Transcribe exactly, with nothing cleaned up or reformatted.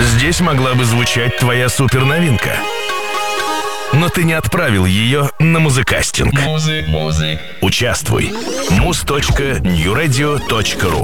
Здесь могла бы звучать твоя суперновинка. Но ты не отправил ее на музыкастинг. Музык, музык. Участвуй. муз точка ньюрадио точка ру